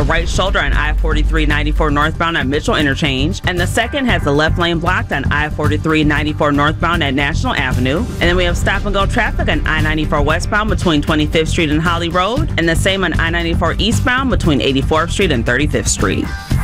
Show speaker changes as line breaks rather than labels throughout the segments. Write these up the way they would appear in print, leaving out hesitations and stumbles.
right shoulder on I-43-94 northbound at Mitchell Interchange. And the second has the left lane blocked on I-43-94 northbound at National Avenue. And then we have stop-and-go traffic on I-94 westbound between 25th Street and Holly Road. And the same on I-94 eastbound between 84th Street and 35th Street.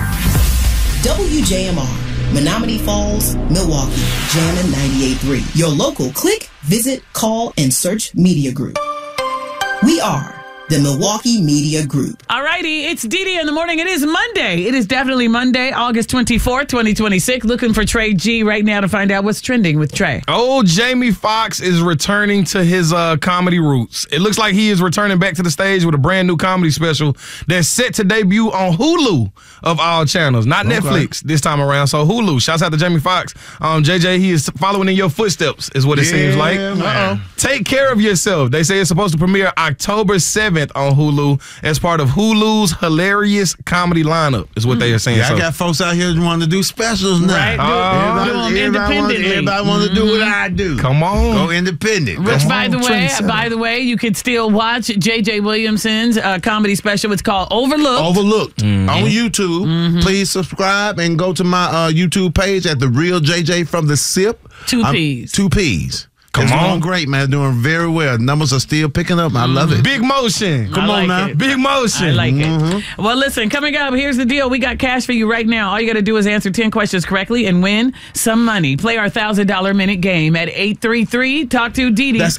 WJMR, Menominee Falls, Milwaukee, Jammin' 98.3. Your local click, visit, call, and search media group. We are the Milwaukee Media Group.
All righty, it's Dee in the morning. It is Monday. It is definitely Monday, August 24th, 2026. Looking for Trey G right now to find out what's trending with Trey.
Oh, Jamie Foxx is returning to his comedy roots. It looks like he is returning back to the stage with a brand new comedy special that's set to debut on Hulu of all channels, not Netflix this time around. So Hulu. Shouts out to Jamie Foxx. JJ, he is following in your footsteps, is what it seems like. Take Care of Yourself. They say it's supposed to premiere October 7th on Hulu as part of Hulu's hilarious comedy lineup, is what they are saying.
Yeah, I got folks out here wanting to do specials now.
Right, do them independently.
Everybody want to do what I do.
Come on.
Go independent.
Which, by the way, you can still watch J.J. Williamson's comedy special. It's called Overlooked.
On YouTube. Please subscribe and go to my YouTube page at The Real JJ from the SIP.
Two P's.
It's going great, man. Doing very well. Numbers are still picking up. I love it.
Big motion.
Come on now.
Big motion.
I like it. Well, listen, coming up, here's the deal. We got cash for you right now. All you got to do is answer 10 questions correctly and win some money. Play our $1,000 minute game at 833. Talk to Dee Dee.
That's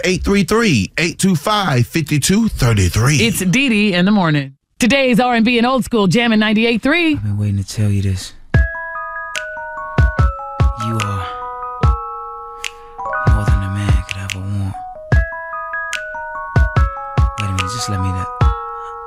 833-825-5233.
It's Dee Dee in the morning. Today's R&B and old school Jammin' 98.3.
I've been waiting to tell you this.